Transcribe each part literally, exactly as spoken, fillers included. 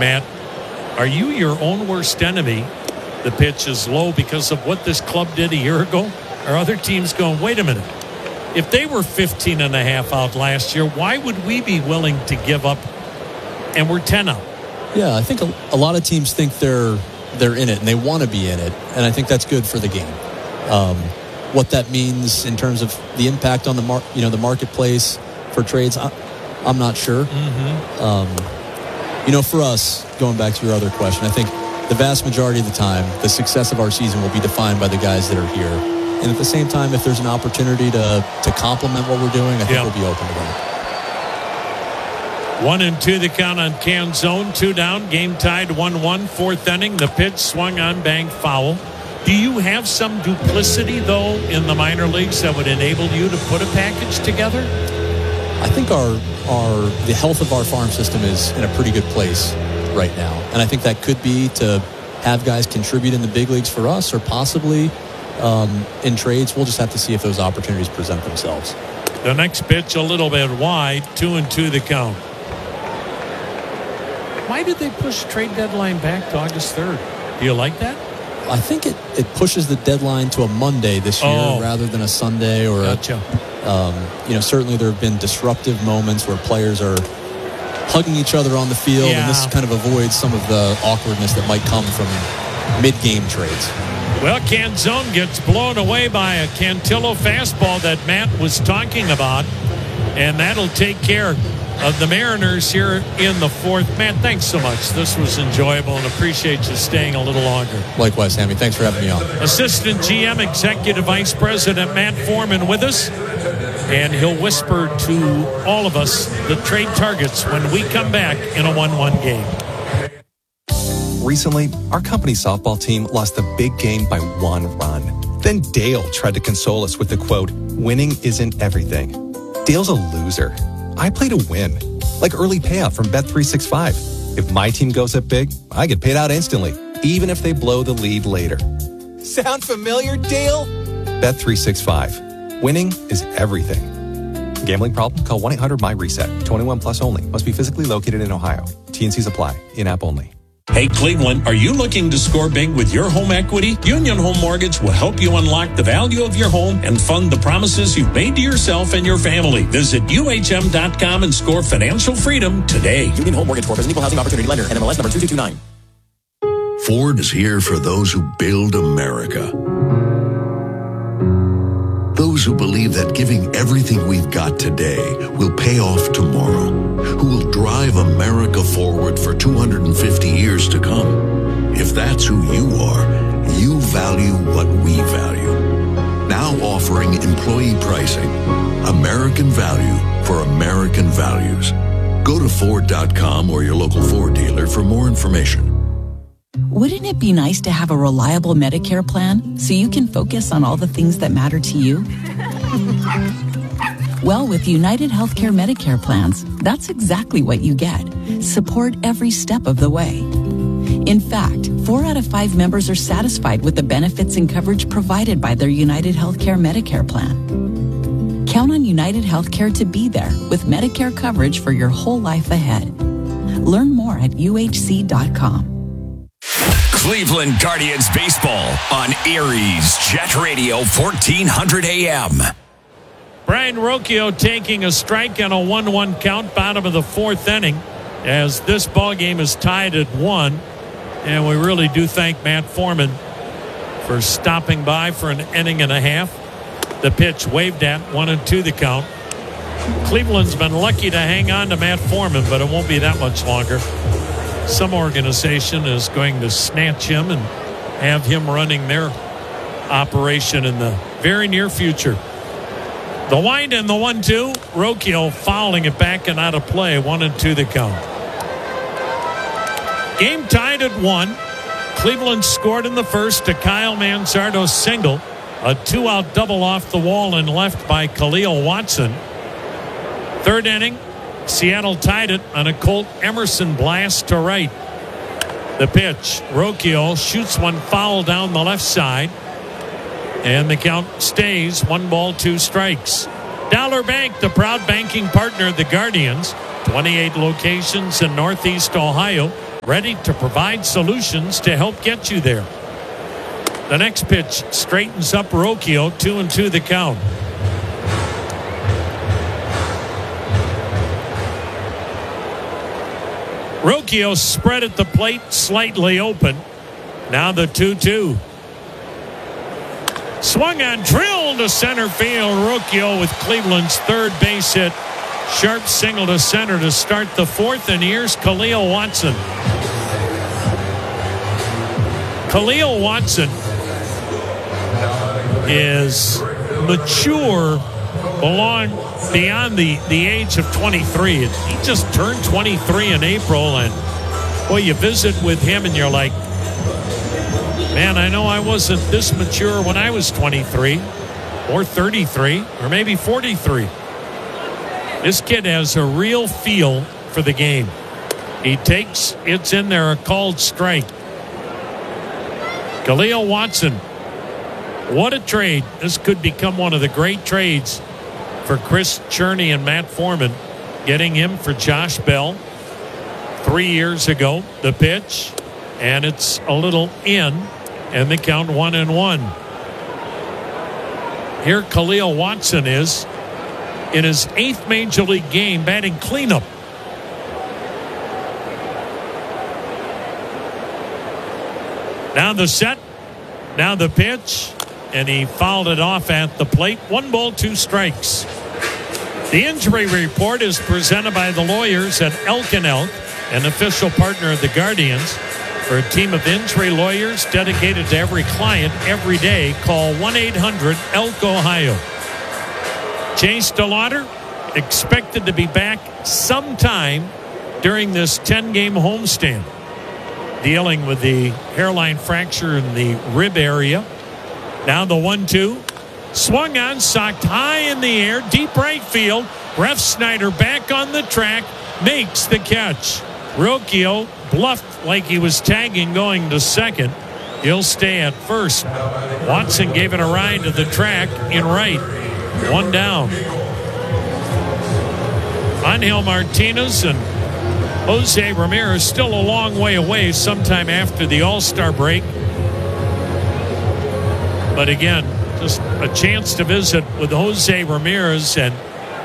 Matt, are you your own worst enemy? The pitch is low because of what this club did a year ago? Are other teams going, wait a minute, if they were fifteen and a half out last year, why would we be willing to give up and we're ten out? Yeah, I think a, a lot of teams think they're they're in it and they want to be in it, and I think that's good for the game. Um, what that means in terms of the impact on the mar- you know the marketplace for trades, I, I'm not sure. Mm-hmm. Um, you know, for us, going back to your other question, I think the vast majority of the time, the success of our season will be defined by the guys that are here. And at the same time, if there's an opportunity to to complement what we're doing, I think yeah. we'll be open to that. One and two the count on Canzone. Two down. Game tied one one. Fourth inning. The pitch swung on, bang, foul. Do you have some duplicity, though, in the minor leagues that would enable you to put a package together? I think our our the health of our farm system is in a pretty good place right now. And I think that could be to have guys contribute in the big leagues for us, or possibly um, in trades. We'll just have to see if those opportunities present themselves. The next pitch a little bit wide. Two and two the count. Why did they push trade deadline back to August third? Do you like that? I think it, it pushes the deadline to a Monday this year oh. rather than a Sunday or gotcha. a, um, you know, certainly there have been disruptive moments where players are hugging each other on the field, yeah. and this kind of avoids some of the awkwardness that might come from mid-game trades. Well, Canzone gets blown away by a Cantillo fastball that Matt was talking about, and that'll take care of the Mariners here in the fourth. Matt, thanks so much. This was enjoyable, and appreciate you staying a little longer. Likewise, Sammy. Thanks for having me on. Assistant G M, Executive Vice President Matt Foreman with us, and he'll whisper to all of us the trade targets when we come back in a one one game. Recently, our company softball team lost the big game by one run. Then Dale tried to console us with the quote, "Winning isn't everything." Dale's a loser. I play to win, like early payout from Bet three sixty-five. If my team goes up big, I get paid out instantly, even if they blow the lead later. Sound familiar, Dale? Bet three sixty-five. Winning is everything. Gambling problem? Call one eight hundred M Y reset. twenty-one plus only. Must be physically located in Ohio. T and Cs apply. In-app only. Hey, Cleveland, are you looking to score big with your home equity? Union Home Mortgage will help you unlock the value of your home and fund the promises you've made to yourself and your family. Visit U H M dot com and score financial freedom today. Union Home Mortgage Corp is an equal housing opportunity lender. N M L S number two two two nine. Ford is here for those who build America. Those who believe that giving everything we've got today will pay off tomorrow, who will drive America forward for two hundred fifty years to come. If that's who you are, you value what we value. Now offering employee pricing, American value for American values. Go to Ford dot com or your local Ford dealer for more information. Wouldn't it be nice to have a reliable Medicare plan so you can focus on all the things that matter to you? Well, with United Healthcare Medicare plans, that's exactly what you get. Support every step of the way. In fact, four out of five members are satisfied with the benefits and coverage provided by their United Healthcare Medicare plan. Count on United Healthcare to be there with Medicare coverage for your whole life ahead. Learn more at U H C dot com. Cleveland Guardians baseball on Aries Jet Radio fourteen hundred A M. Brian Rocchio taking a strike on a one one count, bottom of the fourth inning, as this ball game is tied at one. And we really do thank Matt Foreman for stopping by for an inning and a half. The pitch waved at, one and two the count. Cleveland's been lucky to hang on to Matt Foreman, but it won't be that much longer. Some organization is going to snatch him and have him running their operation in the very near future. The wind and the one two. Rocchio fouling it back and out of play. One and two the count. Game tied at one. Cleveland scored in the first to Kyle Manzardo's single. A two-out double off the wall and left by Khalil Watson. Third inning. Seattle tied it on a Colt Emerson blast to right. The pitch. Rocchio shoots one foul down the left side. And the count stays one ball, two strikes. Dollar Bank, the proud banking partner of the Guardians. twenty-eight locations in Northeast Ohio. ready to provide solutions to help get you there. The next pitch straightens up Rocchio, two and two the count. Rocchio spread at the plate, slightly open. Now the two two. Swung on, drill to center field. Rocchio with Cleveland's third base hit. Sharp single to center to start the fourth, and here's Khalil Watson. Khalil Watson is mature along beyond the, the age of twenty-three. He just turned twenty-three in April, and boy, you visit with him and you're like, man, I know I wasn't this mature when I was twenty-three or thirty-three or maybe forty-three. This kid has a real feel for the game. He takes, it's in there, a called strike. Khalil Watson, what a trade. This could become one of the great trades for Chris Cherney and Matt Foreman, getting him for Josh Bell three years ago. The pitch, and it's a little in, and the count one and one. Here Khalil Watson is in his eighth major league game, batting cleanup. Now the set, now the pitch, and he fouled it off at the plate. One ball, two strikes. The injury report is presented by the lawyers at Elk and Elk, an official partner of the Guardians. For a team of injury lawyers dedicated to every client every day, call one eight hundred elk ohio. Chase DeLauder expected to be back sometime during this ten-game homestand, dealing with the hairline fracture in the rib area. Now the one two. Swung on, socked high in the air, deep right field. Refsnyder back on the track, makes the catch. Rocchio bluffed like he was tagging going to second. He'll stay at first. Watson gave it a ride to the track in right. One down. Angel Martinez and Jose Ramirez still a long way away, sometime after the All-Star break. But again, just a chance to visit with Jose Ramirez and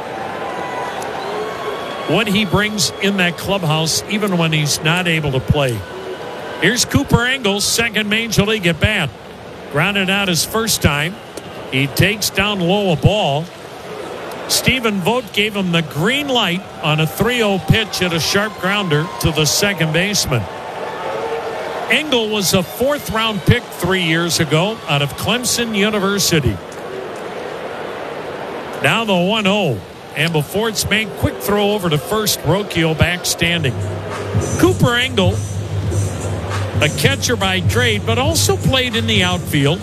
what he brings in that clubhouse, even when he's not able to play. Here's Cooper Engel, second major league at bat. Grounded out his first time. He takes down low a ball. Stephen Vogt gave him the green light on a three oh pitch at a sharp grounder to the second baseman. Engel was a fourth round pick three years ago out of Clemson University. Now the one oh. And before it's made, quick throw over to first. Rocchio back standing. Cooper Engel, a catcher by trade, but also played in the outfield.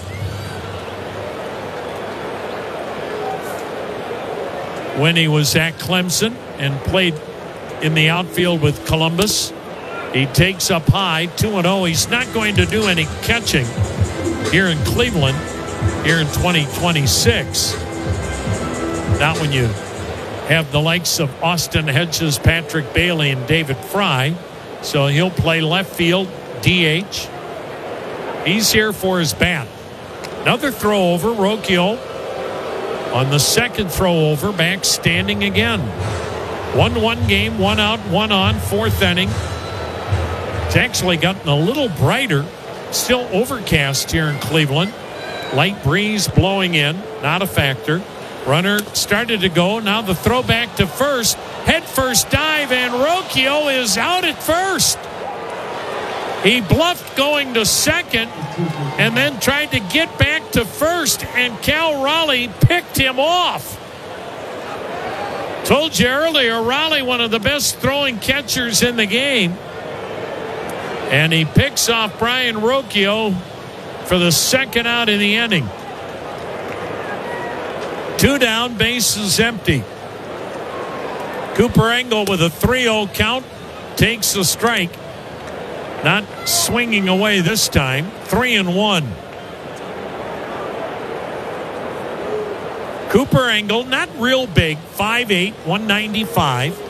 When he was at Clemson and played in the outfield with Columbus. He takes up high, two and oh. He's not going to do any catching here in Cleveland here in twenty twenty-six. Not when you have the likes of Austin Hedges, Patrick Bailey, and David Fry. So he'll play left field, D H. He's here for his bat. Another throw over. Rocchio on the second throw over, back standing again. one one game, one out, one on, fourth inning. It's actually gotten a little brighter. Still overcast here in Cleveland. Light breeze blowing in, not a factor. Runner started to go. Now the throw back to first. Head first dive, and Rocchio is out at first. He bluffed going to second and then tried to get back to first, and Cal Raleigh picked him off. Told you earlier, Raleigh, one of the best throwing catchers in the game. And he picks off Brian Rocchio for the second out in the inning. Two down, bases empty. Cooper Engel with a three oh count takes the strike. Not swinging away this time. Three and one. Cooper Engel, not real big, five eight, one ninety-five.